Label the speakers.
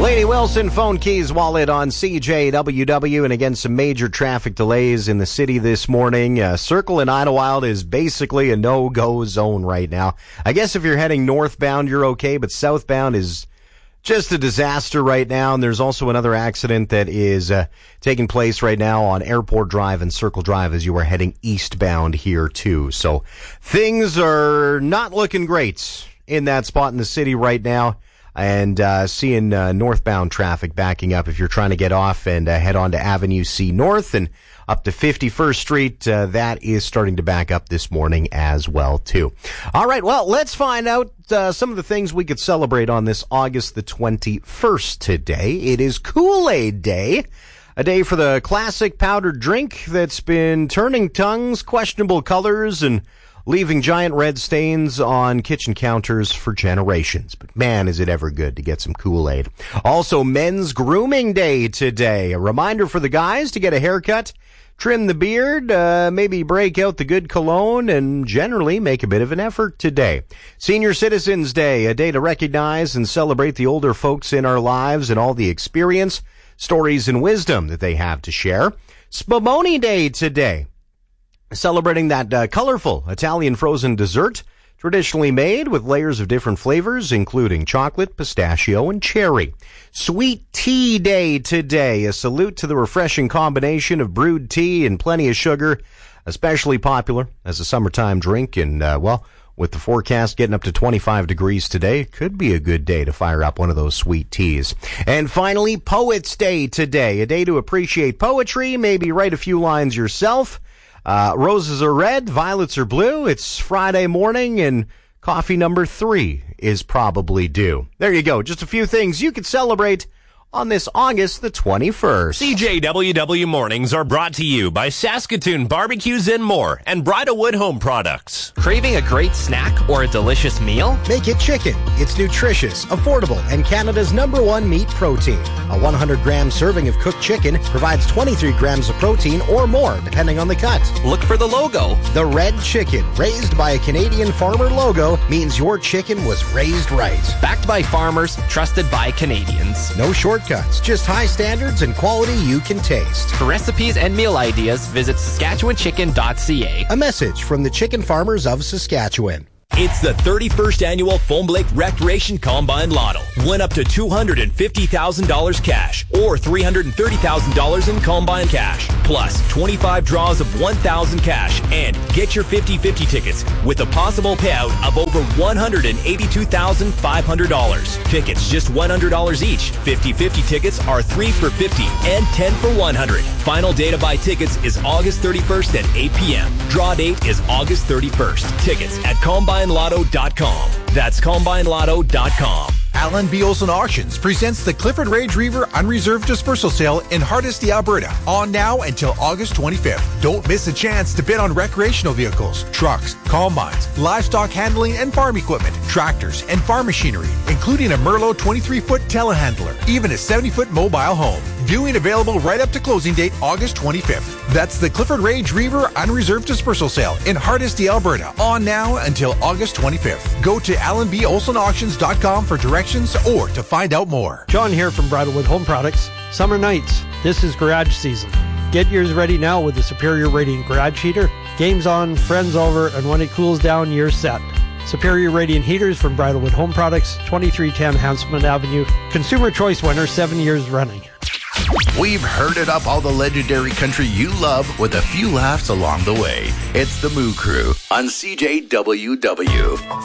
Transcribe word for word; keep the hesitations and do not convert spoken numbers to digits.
Speaker 1: Lady Wilson, phone keys, wallet on C J W W, and again, some major traffic delays in the city this morning. Uh, Circle in Idlewild is basically a no-go zone right now. I guess if you're heading northbound, you're okay, but southbound is just a disaster right now. And there's also another accident that is uh, taking place right now on Airport Drive and Circle Drive as you are heading eastbound here, too. So things are not looking great in that spot in the city right now. And uh, seeing uh, northbound traffic backing up if you're trying to get off and uh, head on to Avenue C North and up to fifty-first Street. Uh, that is starting to back up this morning as well, too. All right, well, let's find out uh, some of the things we could celebrate on this August the twenty-first today. It is Kool-Aid Day, a day for the classic powdered drink that's been turning tongues, questionable colors, and leaving giant red stains on kitchen counters for generations. But man, is it ever good to get some Kool-Aid. Also, Men's Grooming Day today. A reminder for the guys to get a haircut, trim the beard, uh, maybe break out the good cologne, and generally make a bit of an effort today. Senior Citizens Day, a day to recognize and celebrate the older folks in our lives and all the experience, stories, and wisdom that they have to share. Spumoni Day today, celebrating that uh, colorful Italian frozen dessert, traditionally made with layers of different flavors, including chocolate, pistachio, and cherry. Sweet Tea Day today, a salute to the refreshing combination of brewed tea and plenty of sugar, especially popular as a summertime drink. And, uh, well, with the forecast getting up to twenty-five degrees today, it could be a good day to fire up one of those sweet teas. And finally, Poets Day today, a day to appreciate poetry, maybe write a few lines yourself. Uh, roses are red, violets are blue. It's Friday morning, and coffee number three is probably due. There you go. Just a few things you could celebrate on this August the twenty-first.
Speaker 2: C J W W Mornings are brought to you by Saskatoon Barbecues and More and Bridalwood Home Products.
Speaker 3: Craving a great snack or a delicious meal?
Speaker 4: Make it chicken. It's nutritious, affordable, and Canada's number one meat protein. A one hundred gram serving of cooked chicken provides twenty-three grams of protein or more, depending on the cut.
Speaker 3: Look for the logo.
Speaker 4: The Red Chicken, raised by a Canadian farmer logo, means your chicken was raised right.
Speaker 3: Backed by farmers, trusted by Canadians.
Speaker 4: No shortcuts, just high standards and quality you can taste.
Speaker 3: For recipes and meal ideas, visit saskatchewan chicken dot c a.
Speaker 4: A message from the chicken farmers of Saskatchewan.
Speaker 5: It's the thirty-first annual Foam Lake Recreation Combine Lotto. Win up to two hundred fifty thousand dollars cash or three hundred thirty thousand dollars in combine cash. Plus twenty-five draws of one thousand dollars cash and get your fifty-fifty tickets with a possible payout of over one hundred eighty-two thousand five hundred dollars. Tickets just one hundred dollars each. fifty-fifty tickets are three for fifty and ten for one hundred. Final day to buy tickets is August thirty-first at eight p.m. Draw date is August thirty-first. Tickets at combine lotto dot com. That's combine lotto dot com.
Speaker 6: Alan B. Olson Auctions presents the Clifford Rage Reaver Unreserved Dispersal Sale in Hardisty, Alberta, on now until August twenty-fifth. Don't miss a chance to bid on recreational vehicles, trucks, combines, livestock handling and farm equipment, tractors, and farm machinery, including a Merlot twenty-three foot telehandler, even a seventy foot mobile home. Viewing available right up to closing date August twenty-fifth. That's the Clifford Rage Reaver Unreserved Dispersal Sale in Hardisty, Alberta, on now until August twenty-fifth. Go to alan b olson auctions dot com for directions or to find out more.
Speaker 7: John here from Bridalwood Home Products. Summer nights, this is garage season. Get yours ready now with the Superior Radiant Garage Heater. Game's on, friends over, and when it cools down, you're set. Superior Radiant Heaters from Bridalwood Home Products, twenty-three ten Hanselman Avenue. Consumer Choice winner seven years running.
Speaker 8: We've herded up all the legendary country you love with a few laughs along the way. It's the Moo Crew on C J W W.